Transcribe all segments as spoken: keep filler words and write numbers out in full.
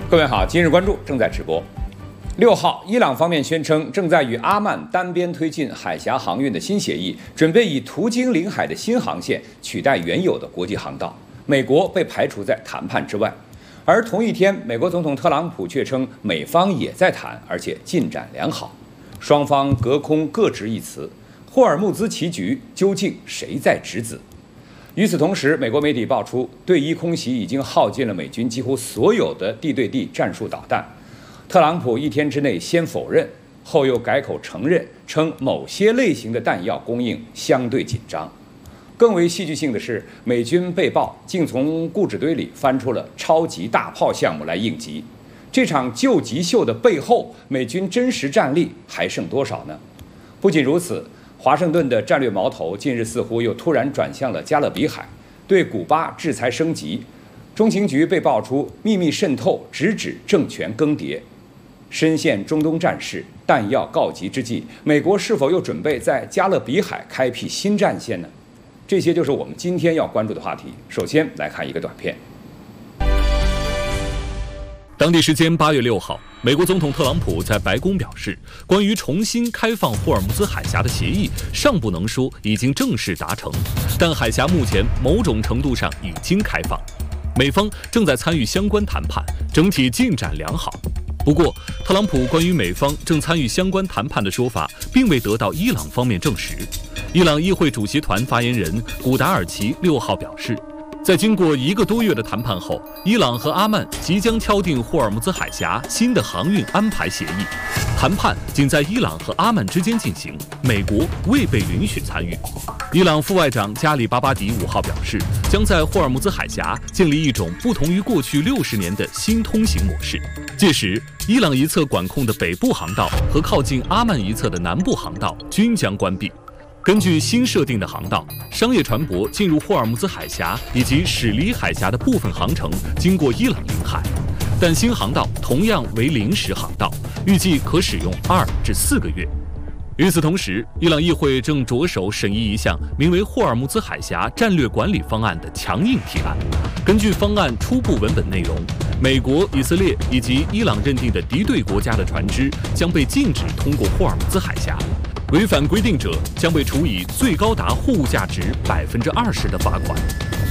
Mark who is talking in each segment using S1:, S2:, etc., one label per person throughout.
S1: 各位好，今日关注正在直播。六号，伊朗方面宣称正在与阿曼单边推进海峡航运的新协议，准备以途经领海的新航线取代原有的国际航道。美国被排除在谈判之外。而同一天，美国总统特朗普却称美方也在谈，而且进展良好。双方隔空各执一词，霍尔木兹棋局究竟谁在执子？与此同时，美国媒体爆出，对伊空袭已经耗尽了美军几乎所有的地对地战术导弹。特朗普一天之内先否认，后又改口承认，称某些类型的弹药供应相对紧张。更为戏剧性的是，美军被曝竟从固执堆里翻出了超级大炮项目来应急。这场救急秀的背后，美军真实战力还剩多少呢？不仅如此，华盛顿的战略矛头近日似乎又突然转向了加勒比海，对古巴制裁升级。中情局被爆出秘密渗透，直指政权更迭。深陷中东战事、弹药告急之际，美国是否又准备在加勒比海开辟新战线呢？这些就是我们今天要关注的话题。首先来看一个短片。
S2: 当地时间八月六号，美国总统特朗普在白宫表示，关于重新开放霍尔木兹海峡的协议尚不能说已经正式达成，但海峡目前某种程度上已经开放，美方正在参与相关谈判，整体进展良好。不过，特朗普关于美方正参与相关谈判的说法并未得到伊朗方面证实。伊朗议会主席团发言人古达尔奇六号表示，在经过一个多月的谈判后，伊朗和阿曼即将敲定霍尔木兹海峡新的航运安排协议。谈判仅在伊朗和阿曼之间进行，美国未被允许参与。伊朗副外长加里巴巴迪五号表示，将在霍尔木兹海峡建立一种不同于过去六十年的新通行模式。届时，伊朗一侧管控的北部航道和靠近阿曼一侧的南部航道均将关闭。根据新设定的航道，商业船舶进入霍尔木兹海峡以及驶离海峡的部分航程经过伊朗领海，但新航道同样为临时航道，预计可使用二至四个月。与此同时，伊朗议会正着手审议一项名为霍尔木兹海峡战略管理方案的强硬提案。根据方案初步文本内容，美国、以色列以及伊朗认定的敌对国家的船只将被禁止通过霍尔木兹海峡。违反规定者将被处以最高达货物价值百分之二十的罚款。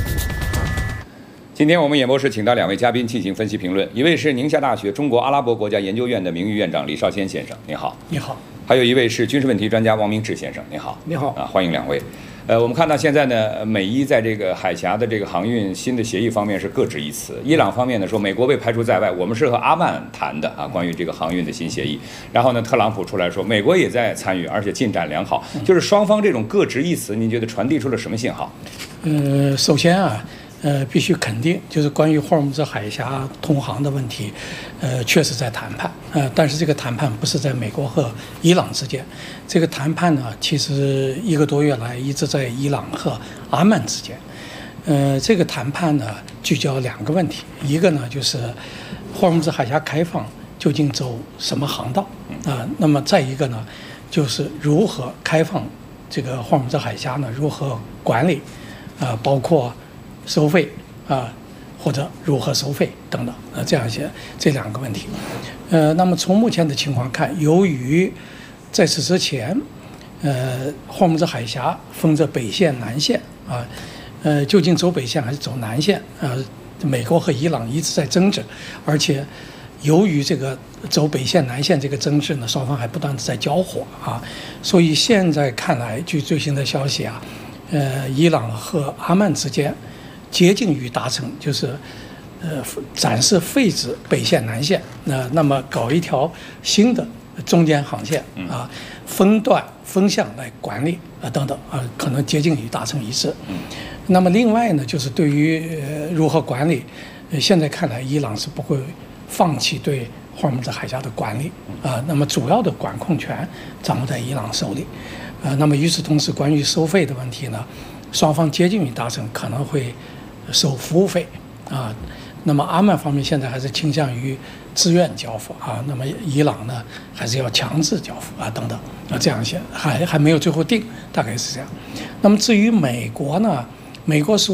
S1: 今天我们演播室请到两位嘉宾进行分析评论，一位是宁夏大学中国阿拉伯国家研究院的名誉院长李绍先先生，您好。
S3: 你好。
S1: 还有一位是军事问题专家王明志先生，您好。
S3: 你好。
S1: 啊，欢迎两位。呃，我们看到现在呢，美伊在这个海峡的这个航运新的协议方面是各执一词。伊朗方面呢说，美国被排除在外，我们是和阿曼谈的啊，关于这个航运的新协议。然后呢，特朗普出来说，美国也在参与，而且进展良好。就是双方这种各执一词，您觉得传递出了什么信号？
S3: 呃，首先啊。呃，必须肯定，就是关于霍尔木兹海峡通航的问题，呃，确实在谈判，呃，但是这个谈判不是在美国和伊朗之间，这个谈判呢，其实一个多月来一直在伊朗和阿曼之间，呃，这个谈判呢，聚焦两个问题，一个呢就是霍尔木兹海峡开放究竟走什么航道啊、呃，那么再一个呢，就是如何开放这个霍尔木兹海峡呢，如何管理，啊、呃，包括收费啊，或者如何收费等等啊，这样一些这两个问题，呃，那么从目前的情况看，由于在此之前，呃，霍尔木兹海峡分着北线、南线啊，呃，究竟走北线还是走南线啊？美国和伊朗一直在争执，而且由于这个走北线、南线这个争执呢，双方还不断的在交火啊，所以现在看来，据最新的消息啊，呃，伊朗和阿曼之间接近于达成，就是，呃，暂时废止北线、南线，那、呃、那么搞一条新的中间航线啊，分段分项来管理啊等等啊，可能接近于达成一致。那么另外呢，就是对于、呃、如何管理，呃，现在看来伊朗是不会放弃对霍尔木兹海峡的管理啊，那么主要的管控权掌握在伊朗手里，啊，那么与此同时，关于收费的问题呢，双方接近于达成，可能会收服务费啊。那么阿曼方面现在还是倾向于自愿交付啊，那么伊朗呢还是要强制交付啊等等啊，这样一些还还没有最后定，大概是这样。那么至于美国呢，美国说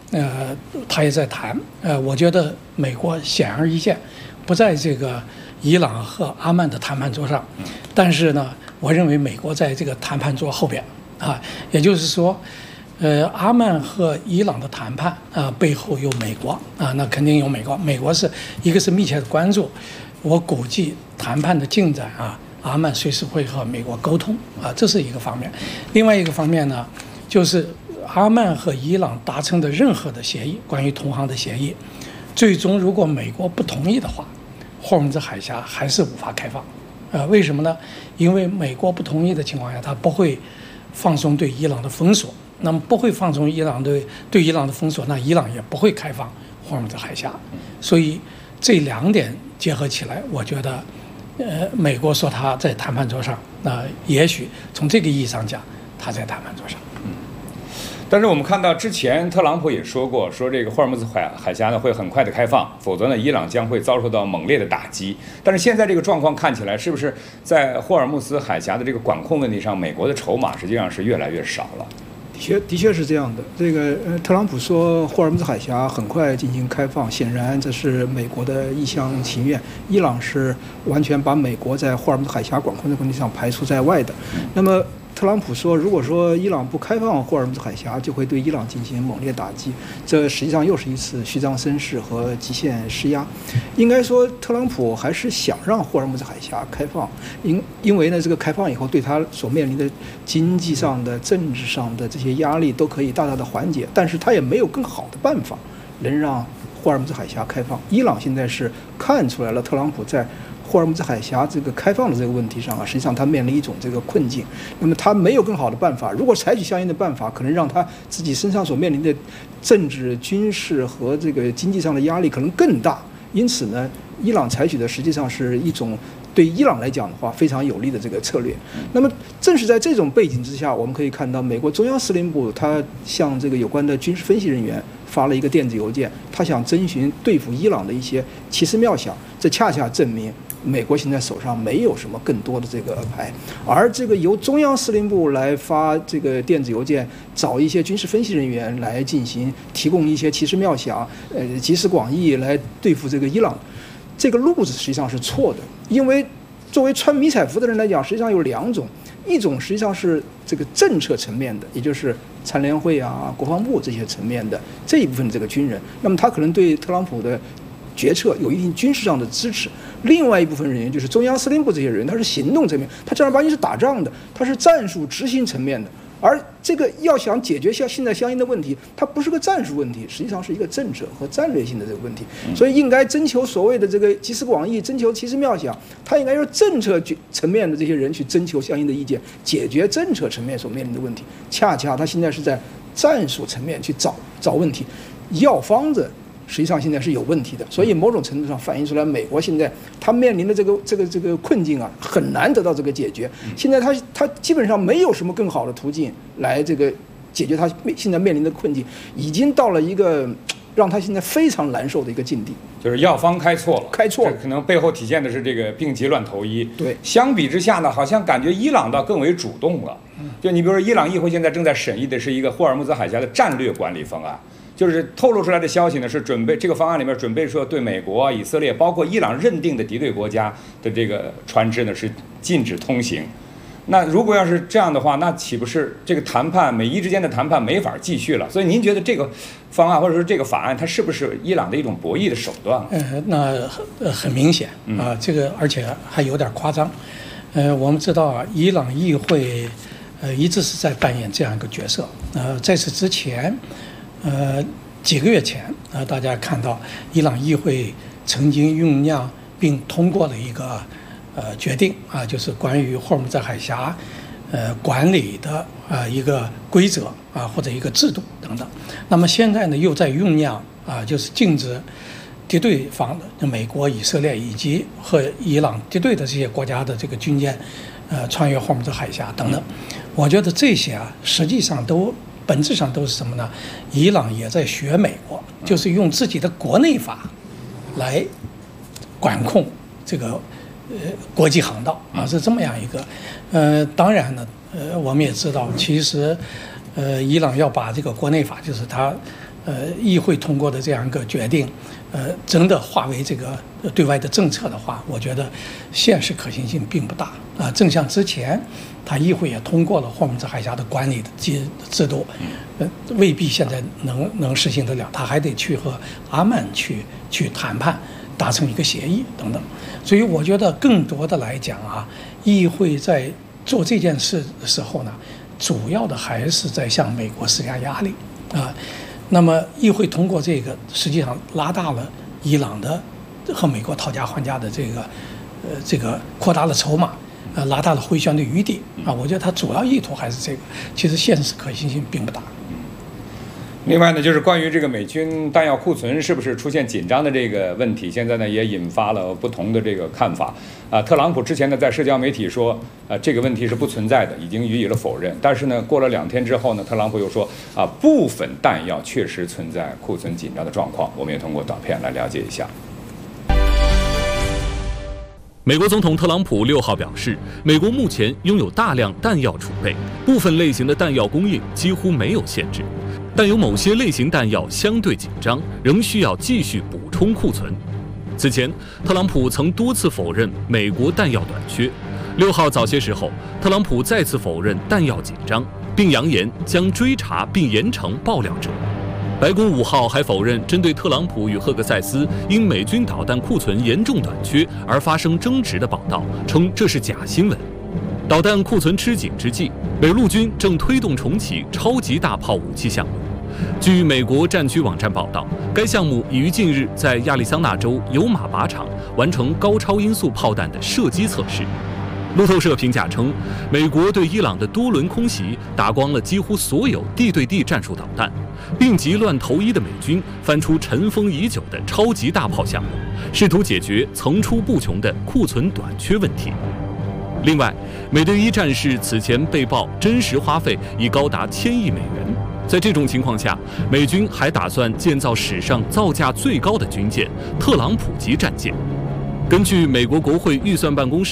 S3: 呃，他也在谈。呃，我觉得美国显而易见不在这个伊朗和阿曼的谈判桌上，但是呢，我认为美国在这个谈判桌后边啊，也就是说。呃，阿曼和伊朗的谈判啊，背后有美国啊，那肯定有美国。美国是一个是密切的关注，我估计谈判的进展啊，阿曼随时会和美国沟通啊，这是一个方面。另外一个方面呢，就是阿曼和伊朗达成的任何的协议，关于同航的协议，最终如果美国不同意的话，霍尔木兹海峡还是无法开放。呃，为什么呢？因为美国不同意的情况下，它不会放松对伊朗的封锁。那么不会放松伊朗对对伊朗的封锁，那伊朗也不会开放霍尔木兹海峡。所以这两点结合起来，我觉得，呃，美国说他在谈判桌上，那也许从这个意义上讲，他在谈判桌上。
S1: 嗯。但是我们看到之前特朗普也说过，说这个霍尔木兹海海峡呢会很快的开放，否则呢伊朗将会遭受到猛烈的打击。但是现在这个状况看起来，是不是在霍尔木兹海峡的这个管控问题上，美国的筹码实际上是越来越少了？
S4: 的确，的确是这样的。这个呃，特朗普说霍尔木兹海峡很快进行开放，显然这是美国的一厢情愿。伊朗是完全把美国在霍尔木兹海峡管控的问题上排除在外的。那么特朗普说，如果说伊朗不开放霍尔木兹海峡，就会对伊朗进行猛烈打击。这实际上又是一次虚张声势和极限施压。应该说，特朗普还是想让霍尔木兹海峡开放，因因为呢，这个开放以后，对他所面临的经济上的、政治上的这些压力都可以大大的缓解。但是他也没有更好的办法能让霍尔木兹海峡开放。伊朗现在是看出来了，特朗普在霍尔木兹海峡这个开放的这个问题上啊，实际上他面临一种这个困境。那么他没有更好的办法，如果采取相应的办法，可能让他自己身上所面临的政治、军事和这个经济上的压力可能更大。因此呢，伊朗采取的实际上是一种对伊朗来讲的话非常有利的这个策略。那么正是在这种背景之下，我们可以看到美国中央司令部他向这个有关的军事分析人员发了一个电子邮件，他想征询对付伊朗的一些奇思妙想。这恰恰证明美国现在手上没有什么更多的这个牌，而这个由中央司令部来发这个电子邮件，找一些军事分析人员来进行提供一些奇思妙想，呃，集思广益来对付这个伊朗，这个路子实际上是错的。因为作为穿迷彩服的人来讲，实际上有两种，一种实际上是这个政策层面的，也就是参联会啊、国防部这些层面的这一部分这个军人，那么他可能对特朗普的决策有一定军事上的支持。另外一部分人员就是中央司令部这些人，他是行动层面，他正儿八经是打仗的，他是战术执行层面的。而这个要想解决像现在相应的问题，它不是个战术问题，实际上是一个政策和战略性的这个问题。所以应该征求所谓的这个集思广益，征求奇思妙想，他应该由政策层面的这些人去征求相应的意见，解决政策层面所面临的问题。恰恰他现在是在战术层面去找找问题，药方子实际上现在是有问题的，所以某种程度上反映出来，美国现在他面临的这个这个这个困境啊，很难得到这个解决。现在他他基本上没有什么更好的途径来这个解决他现在面临的困境，已经到了一个让他现在非常难受的一个境地。
S1: 就是药方开错了，
S4: 开错了，
S1: 可能背后体现的是这个病急乱投医。
S4: 对，
S1: 相比之下呢，好像感觉伊朗倒更为主动了。就你比如说，伊朗议会现在正在审议的是一个霍尔木兹海峡的战略管理方案。就是透露出来的消息呢，是准备这个方案里面准备说对美国、以色列，包括伊朗认定的敌对国家的这个船只呢是禁止通行。那如果要是这样的话，那岂不是这个谈判美伊之间的谈判没法继续了？所以您觉得这个方案或者说这个法案，它是不是伊朗的一种博弈的手段？
S3: 呃，那呃很明显啊，这个而且还有点夸张。呃，我们知道啊，伊朗议会呃一直是在扮演这样一个角色。呃，在此之前。呃，几个月前，呃，大家看到伊朗议会曾经酝酿并通过了一个呃决定啊，就是关于霍尔木兹海峡呃管理的啊一个规则啊或者一个制度等等。那么现在呢，又在酝酿啊，就是禁止敌对方的美国、以色列以及和伊朗敌对的这些国家的这个军舰呃穿越霍尔木兹海峡等等。我觉得这些啊，实际上都。本质上都是什么呢？伊朗也在学美国，就是用自己的国内法来管控这个呃国际航道啊，是这么样一个。呃，当然呢，呃，我们也知道，其实呃，伊朗要把这个国内法，就是它呃，议会通过的这样一个决定，呃，真的化为这个对外的政策的话，我觉得现实可行性并不大啊。正像之前，他议会也通过了霍尔木兹海峡的管理的制制度，呃，未必现在能能实行得了，他还得去和阿曼去去谈判，达成一个协议等等。所以我觉得更多的来讲啊，议会在做这件事的时候呢，主要的还是在向美国施加压力啊。那么议会通过这个，实际上拉大了伊朗的和美国讨价还价的这个，呃，这个扩大了筹码，呃，拉大了回旋的余地啊。我觉得它主要意图还是这个，其实现实可行性并不大。
S1: 另外呢，就是关于这个美军弹药库存是不是出现紧张的这个问题，现在呢也引发了不同的这个看法。啊，特朗普之前呢在社交媒体说，啊这个问题是不存在的，已经予以了否认。但是呢，过了两天之后呢，特朗普又说，啊部分弹药确实存在库存紧张的状况。我们也通过短片来了解一下。
S2: 美国总统特朗普六号表示，美国目前拥有大量弹药储备，部分类型的弹药供应几乎没有限制，但有某些类型弹药相对紧张，仍需要继续补充库存。此前，特朗普曾多次否认美国弹药短缺。六号早些时候，特朗普再次否认弹药紧张，并扬言将追查并严惩爆料者。白宫五号还否认针对特朗普与赫克塞斯因美军导弹库存严重短缺而发生争执的报道，称这是假新闻。导弹库存吃紧之际，美陆军正推动重启超级大炮武器项目。据美国战区网站报道，该项目已于近日在亚利桑那州有马靶场完成高超音速炮弹的射击测试。路透社评价称，美国对伊朗的多轮空袭打光了几乎所有地对地战术导弹，并急乱投医的美军翻出尘封已久的超级大炮项目，试图解决层出不穷的库存短缺问题。另外，美队一战士此前被曝真实花费已高达千亿美元。在这种情况下，美军还打算建造史上造价最高的军舰——特朗普级战舰。根据美国国会预算办公室